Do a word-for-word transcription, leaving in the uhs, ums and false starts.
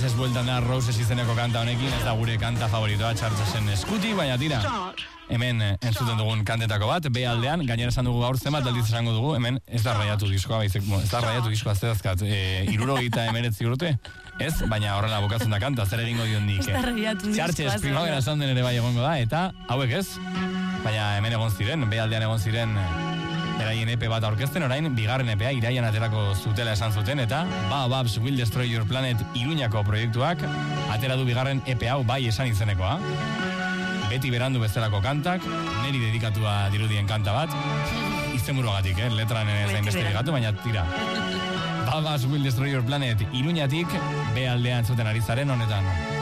Charles bueltan da Roses izeneko kanta honekin, ez da gure kanta favoritoa Charlesen eskuti, baina tira. Hemen entzuten dugun kantetako bat, B aldean, gainera esan dugu gaur zenbat aldiz esango dugu, hemen ez da raiatu diskoa, baizik, ez da raiatu diskoa, ez dazkat, e, irurogita emeretzi urte, ez? Baina horrela bukatzen da kanta, zer egingo dion nik. Ez da raiatu diskoa. Charles primavera sonden ere bai egongo da, eta hauek ez, baina hemen egon ziren, B aldean egon ziren, beraien E P bat aurkezten, orain, bigarren E P a iraian aterako zutela esan zuten, eta Baobabs Will Destroy Your Planet Iruñako proiektuak atera du bigarren E P hau bai esan izenekoa. Beti berandu bezalako kantak, neri dedikatua dirudien kanta bat, izenburuagatik, eh? Letran ez da inbeste dedikatu, baina tira. Baobabs Will Destroy Your Planet Iruñatik, B aldean zuten ari zaren honetan.